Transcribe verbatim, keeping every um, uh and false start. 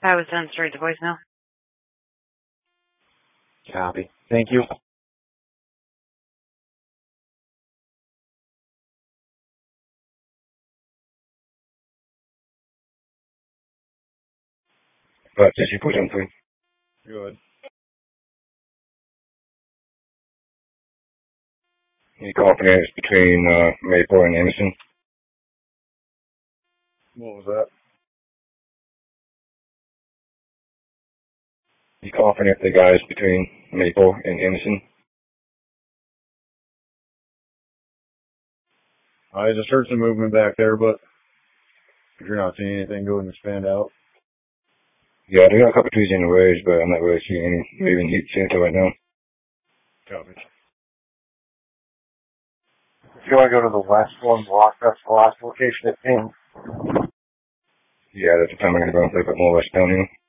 I was sent straight to voicemail. Copy. Thank you. But did you put something? Good. Any confidence between uh, Maple and Emerson? What was that? You confident the guys between Maple and Emerson? I just heard some movement back there, but if you're not seeing anything, go ahead and expand out. Yeah, they got a couple trees in the ways, but I'm not really seeing any moving heat center right now. Copy. If you want to go to the west one block, that's the last location it pinged. Yeah, that's the time I'm going to go a little bit more west down here.